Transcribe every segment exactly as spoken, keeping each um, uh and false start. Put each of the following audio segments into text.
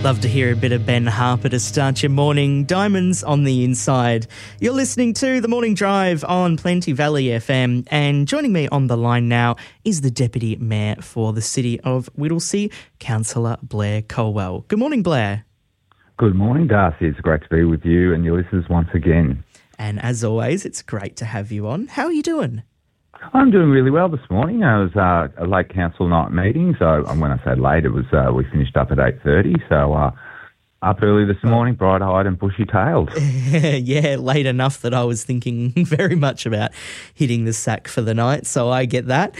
Love to hear a bit of Ben Harper to start your morning. Diamonds on the inside. You're listening to The Morning Drive on Plenty Valley F M, and joining me on the line now is the Deputy Mayor for the City of Whittlesea, Councillor Blair Colwell. Good morning, Blair. Good morning, Darcy. It's great to be with you and your listeners once again. And as always, it's great to have you on. How are you doing? I'm doing really well this morning. I was uh, a late council night meeting, so um, when I say late, it was uh, we finished up at eight thirty, so uh, up early this morning, bright-eyed and bushy-tailed. Yeah, late enough that I was thinking very much about hitting the sack for the night, so I get that.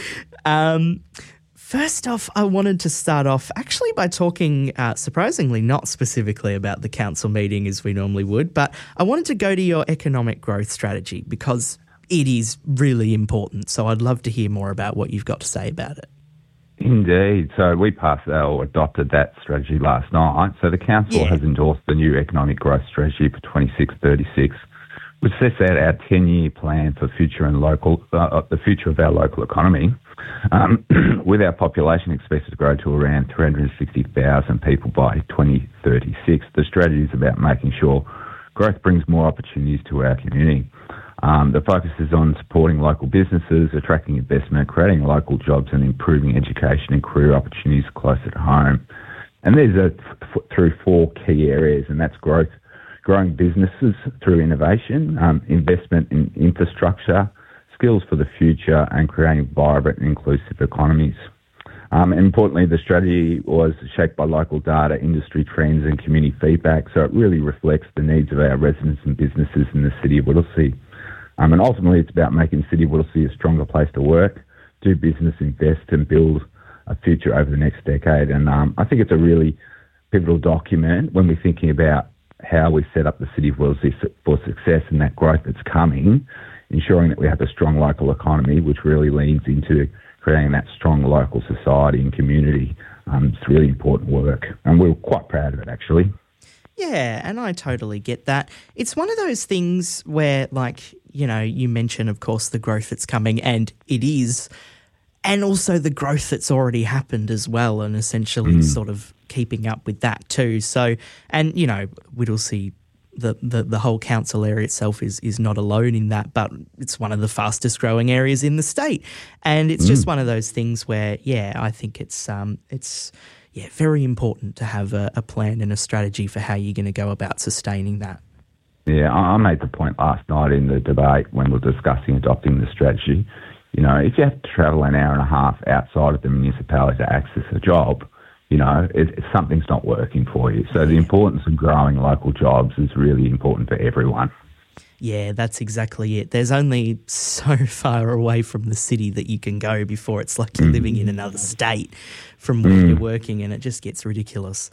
Um, first off, I wanted to start off actually by talking, uh, surprisingly, not specifically about the council meeting as we normally would, but I wanted to go to your economic growth strategy because it is really important, so I'd love to hear more about what you've got to say about it. Indeed. So we passed or adopted that strategy last night. So the council Yeah. has endorsed the new economic growth strategy for twenty-six thirty-six, which sets out our ten-year plan for future and local, uh, the future of our local economy. Um, with our population expected to grow to around three hundred sixty thousand people by twenty thirty-six, the strategy is about making sure growth brings more opportunities to our community. Um, the focus is on supporting local businesses, attracting investment, creating local jobs and improving education and career opportunities closer to home. And these are f- through four key areas, and that's growth, growing businesses through innovation, um, investment in infrastructure, skills for the future, and creating vibrant and inclusive economies. Um, and importantly, the strategy was shaped by local data, industry trends and community feedback, so it really reflects the needs of our residents and businesses in the City of Whittlesea. Um, and ultimately, it's about making the City of Whittlesea a stronger place to work, do business, invest and build a future over the next decade. And um, I think it's a really pivotal document when we're thinking about how we set up the City of Whittlesea for success and that growth that's coming, ensuring that we have a strong local economy, which really leans into creating that strong local society and community. Um, it's really important work, and we're quite proud of it, actually. Yeah, and I totally get that. It's one of those things where, like, you know, you mention, of course, the growth that's coming, and it is, and also the growth that's already happened as well, and essentially mm. sort of keeping up with that too. So, and, you know, Whittlesea, the, the, the whole council area itself is is not alone in that, but it's one of the fastest growing areas in the state. And it's mm. just one of those things where, yeah, I think it's um it's... Yeah, very important to have a, a plan and a strategy for how you're going to go about sustaining that. Yeah, I made the point last night in the debate when we were discussing adopting the strategy. You know, if you have to travel an hour and a half outside of the municipality to access a job, you know, it, it, something's not working for you. So the importance of growing local jobs is really important for everyone. Yeah, that's exactly it. There's only so far away from the city that you can go before it's like you're mm. living in another state from where mm. you're working, and it just gets ridiculous.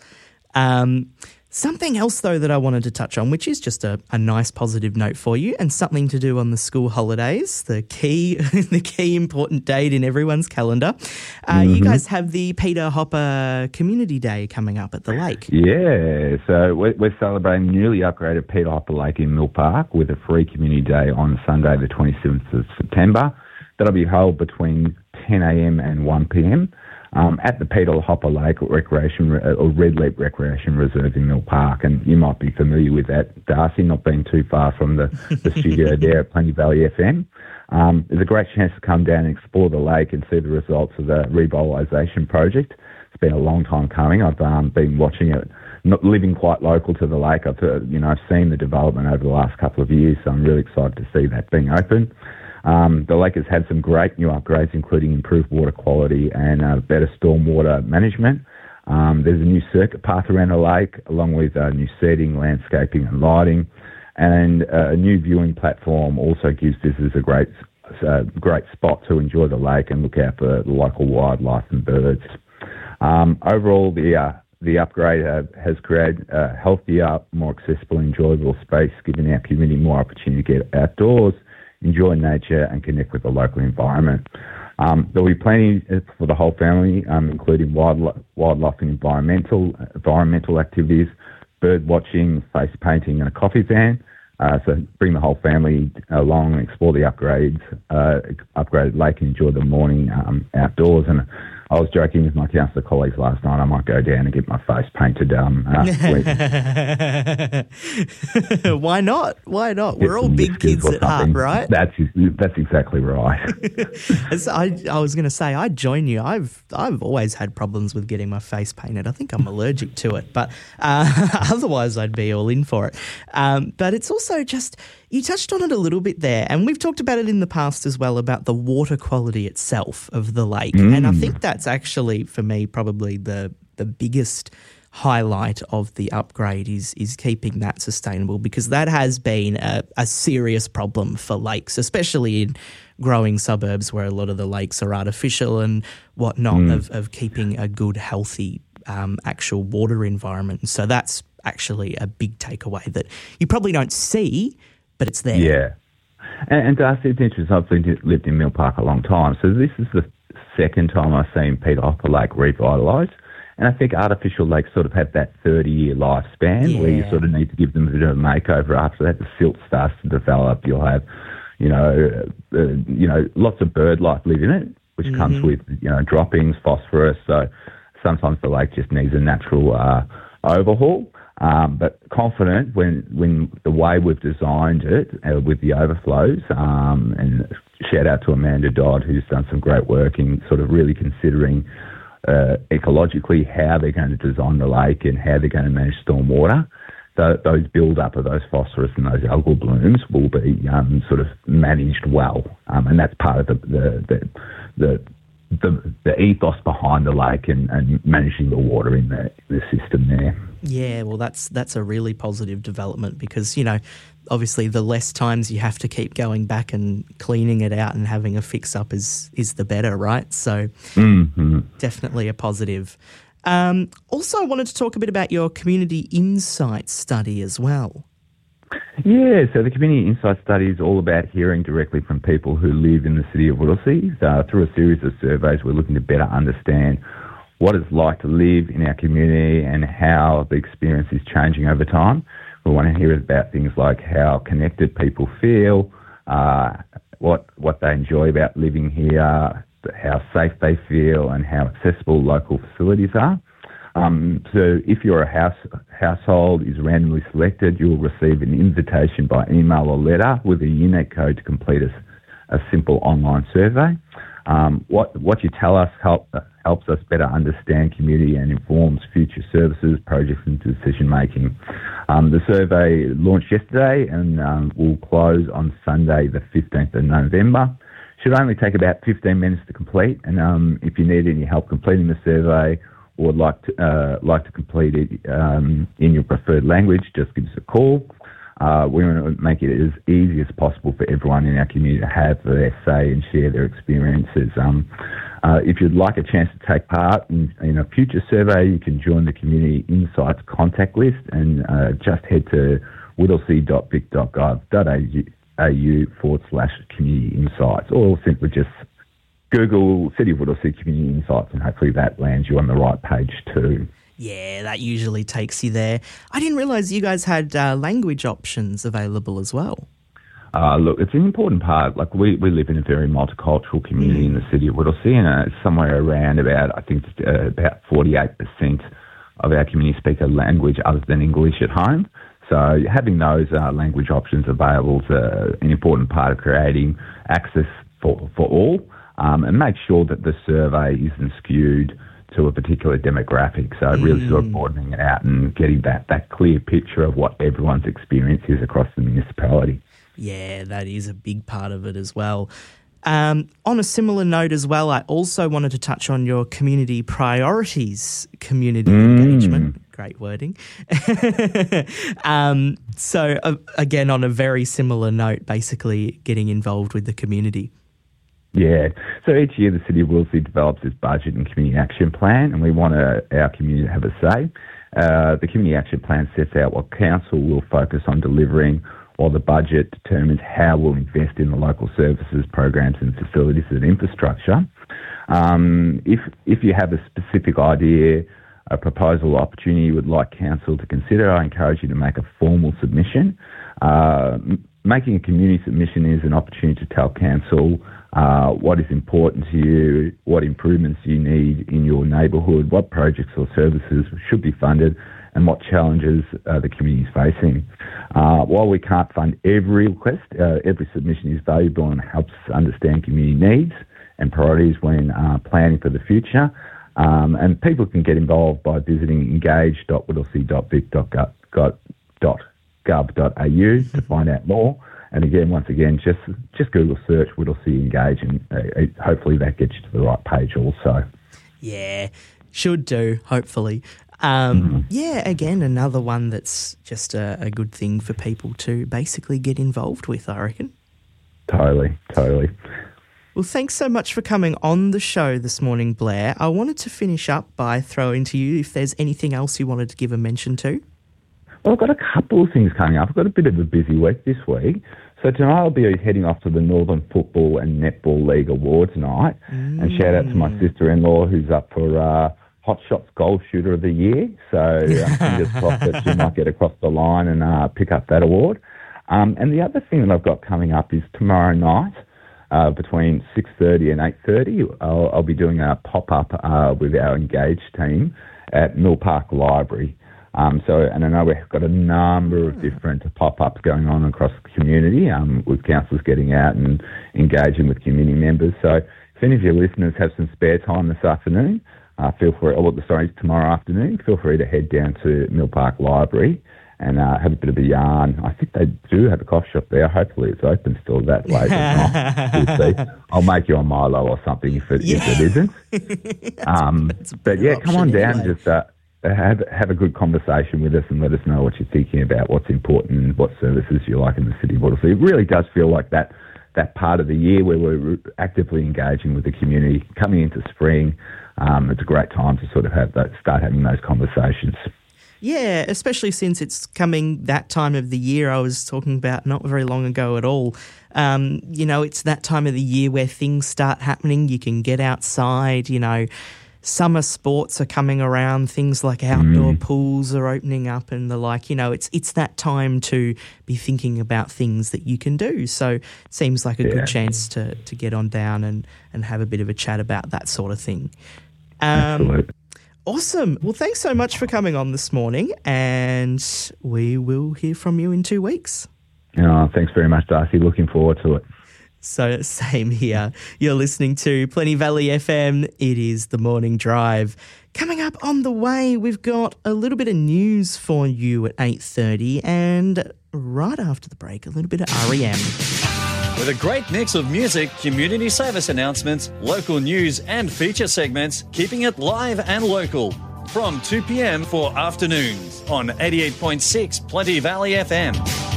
Um, something else, though, that I wanted to touch on, which is just a, a nice positive note for you and something to do on the school holidays, the key the key important date in everyone's calendar. Uh, mm-hmm. You guys have the Peter Hopper Community Day coming up at the lake. Yeah, so we're, we're celebrating newly upgraded Peter Hopper Lake in Mill Park with a free community day on Sunday the twenty-seventh of September. That'll be held between ten a.m. and one p.m. Um, at the Peter Hopper Lake Recreation or Red Leap Recreation Reserve in Mill Park, and you might be familiar with that, Darcy, not being too far from the, the studio there at Plenty Valley F M. Um, there's a great chance to come down and explore the lake and see the results of the revitalisation project. It's been a long time coming. I've um, been watching it, not living quite local to the lake. I've uh, you know I've seen the development over the last couple of years, so I'm really excited to see that being open. Um, the lake has had some great new upgrades, including improved water quality and uh, better stormwater management. Um, there's a new circuit path around the lake, along with uh, new seating, landscaping and lighting. And uh, a new viewing platform also gives visitors a great uh, great spot to enjoy the lake and look out for the local wildlife and birds. Um, overall, the uh, the upgrade uh, has created a healthier, more accessible, enjoyable space, giving our community more opportunity to get outdoors, enjoy nature and connect with the local environment. Um, there'll be plenty for the whole family, um, including wildlife, wildlife and environmental environmental activities, bird watching, face painting and a coffee van. Uh, so bring the whole family along and explore the upgrades, uh, upgraded lake and enjoy the morning um, outdoors. And I was joking with my councillor colleagues last night. I might go down and get my face painted. Um, uh, Why not? Why not? We're all big kids at heart, right? That's that's exactly right. So I, I was going to say, I'd join you. I've I've always had problems with getting my face painted. I think I'm allergic to it, but uh, otherwise I'd be all in for it. Um, but it's also just, you touched on it a little bit there, and we've talked about it in the past as well, about the water quality itself of the lake. Mm. And I think that's actually, for me, probably the the biggest highlight of the upgrade is is keeping that sustainable, because that has been a, a serious problem for lakes, especially in growing suburbs where a lot of the lakes are artificial and whatnot, mm. of, of keeping a good, healthy um, actual water environment. So that's actually a big takeaway that you probably don't see, but it's there. Yeah. And, and Darcy, it's interesting. I've been, lived in Mill Park a long time, so this is the second time I've seen Peter Hopper Lake revitalised. And I think artificial lakes sort of have that thirty-year lifespan yeah. where you sort of need to give them a bit of a makeover. After that, the silt starts to develop. You'll have, you know, uh, you know, lots of bird life live in it, which mm-hmm. comes with, you know, droppings, phosphorus. So sometimes the lake just needs a natural uh, overhaul. Um, but confident when when the way we've designed it uh, with the overflows, um, and shout out to Amanda Dodd, who's done some great work in sort of really considering uh, ecologically how they're going to design the lake and how they're going to manage stormwater. So those build-up of those phosphorus and those algal blooms will be um, sort of managed well, um, and that's part of the the the, the The, the ethos behind the lake and, and managing the water in the, the system there. Yeah, well, that's that's a really positive development, because, you know, obviously the less times you have to keep going back and cleaning it out and having a fix-up is, is the better, right? So mm-hmm. definitely a positive. Um, also, I wanted to talk a bit about your community insight study as well. Yeah, so the Community Insight Study is all about hearing directly from people who live in the city of Whittlesea. Uh, through a series of surveys, we're looking to better understand what it's like to live in our community and how the experience is changing over time. We want to hear about things like how connected people feel, uh, what what they enjoy about living here, how safe they feel, and how accessible local facilities are. Um, so if your house household is randomly selected, you'll receive an invitation by email or letter with a unique code to complete a, a simple online survey. Um, what what you tell us help, uh, helps us better understand community and informs future services, projects and decision making. Um, the survey launched yesterday and um, will close on Sunday the fifteenth of November. Should only take about fifteen minutes to complete, and um, if you need any help completing the survey or would like to uh, like to complete it um, in your preferred language, just give us a call. Uh, we want to make it as easy as possible for everyone in our community to have their say and share their experiences. Um, uh, if you'd like a chance to take part in, in a future survey, you can join the Community Insights contact list and uh, just head to whittlesea.vic.gov.au forward slash community insights, or simply just Google City of Whittlesea Community Insights, and hopefully that lands you on the right page too. Yeah, that usually takes you there. I didn't realise you guys had uh, language options available as well. Uh, look, it's an important part. Like we, we live in a very multicultural community mm. in the City of Whittlesea, and uh, it's somewhere around about, I think, uh, about forty-eight percent of our community speak a language other than English at home. So having those uh, language options available is uh, an important part of creating access for, for all. Um, and make sure that the survey isn't skewed to a particular demographic. So really mm. sort of broadening it out and getting that, that clear picture of what everyone's experience is across the municipality. Yeah, that is a big part of it as well. Um, on a similar note as well, I also wanted to touch on your community priorities, community mm. engagement. Great wording. um, so uh, again, on a very similar note, basically getting involved with the community. Yeah. So each year the City of Whittlesea develops its budget and community action plan, and we want uh, our community to have a say. Uh, the community action plan sets out what council will focus on delivering, while the budget determines how we'll invest in the local services, programs and facilities and infrastructure. Um, if if you have a specific idea, a proposal or opportunity you would like council to consider, I encourage you to make a formal submission. Uh, making a community submission is an opportunity to tell council uh, what is important to you, what improvements you need in your neighbourhood, what projects or services should be funded, and what challenges uh, the community is facing. Uh, while we can't fund every request, uh, every submission is valuable and helps us understand community needs and priorities when uh, planning for the future. Um, and people can get involved by visiting engage dot whittlesea dot vic dot gov dot a u to find out more. And again, once again, just just Google search Whittlesea Engage, and uh, it, hopefully that gets you to the right page also. Yeah, should do, hopefully. Um, mm. Yeah, again, another one that's just a, a good thing for people to basically get involved with, I reckon. Totally, totally. Well, thanks so much for coming on the show this morning, Blair. I wanted to finish up by throwing to you if there's anything else you wanted to give a mention to. Well, I've got a couple of things coming up. I've got a bit of a busy week this week. So tonight I'll be heading off to the Northern Football and Netball League Awards night. Mm. And shout out to my sister-in-law who's up for uh, Hot Shots Goal Shooter of the Year. So uh, fingers crossed that she might get across the line and uh, pick up that award. Um, and the other thing that I've got coming up is tomorrow night, Uh, between six thirty and eight thirty, I'll, I'll be doing a pop-up uh, with our Engage team at Mill Park Library. Um, so, and I know we've got a number of different pop-ups going on across the community um, with councillors getting out and engaging with community members. So if any of your listeners have some spare time this afternoon, uh, feel free, or sorry, tomorrow afternoon, feel free to head down to Mill Park Library and uh, have a bit of a yarn. I think they do have a coffee shop there. Hopefully it's open still that late. We'll see. I'll make you a Milo or something if it, yeah. if it isn't. Um, but yeah, come on down anyway. and just uh, have, have a good conversation with us and let us know what you're thinking about, what's important and what services you like in the city of Whittlesea. It really does feel like that, that part of the year where we're actively engaging with the community. Coming into spring, um, it's a great time to sort of have that, start having those conversations. Yeah, especially since it's coming that time of the year I was talking about not very long ago at all. Um, you know, it's that time of the year where things start happening. You can get outside, you know, summer sports are coming around, things like outdoor mm. pools are opening up and the like. You know, it's it's that time to be thinking about things that you can do. So it seems like a yeah. good chance to, to get on down and, and have a bit of a chat about that sort of thing. Um, Absolutely. Awesome. Well, thanks so much for coming on this morning, and we will hear from you in two weeks. Oh, thanks very much, Darcy. Looking forward to it. So, same here. You're listening to Plenty Valley F M. It is The Morning Drive. Coming up on the way, we've got a little bit of news for you at eight thirty, and right after the break, a little bit of R E M. With a great mix of music, community service announcements, local news and feature segments, keeping it live and local. From two p.m. for afternoons on eighty-eight point six Plenty Valley F M.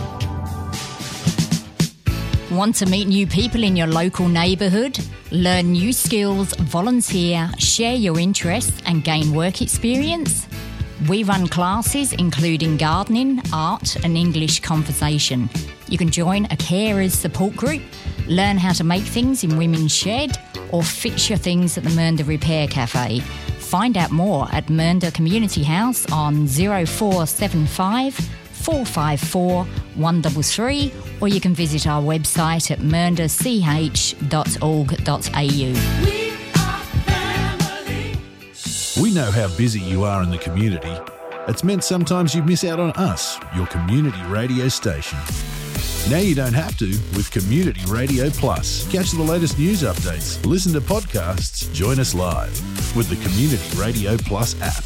Want to meet new people in your local neighbourhood? Learn new skills, volunteer, share your interests and gain work experience? We run classes including gardening, art and English conversation. You can join a carers support group, learn how to make things in Women's Shed or fix your things at the Mernda Repair Cafe. Find out more at Mernda Community House on zero four seven five, four five four, one three three or you can visit our website at mernda c h dot org dot a u. We know how busy you are in the community. It's meant sometimes you miss out on us, your community radio station. Now you don't have to with Community Radio Plus. Catch the latest news updates, listen to podcasts, join us live with the Community Radio Plus app.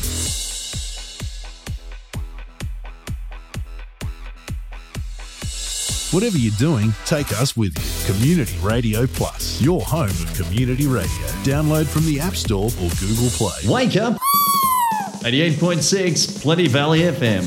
Whatever you're doing, take us with you. Community Radio Plus, your home of community radio. Download from the App Store or Google Play. Wake up! eighty-eight point six Plenty Valley F M.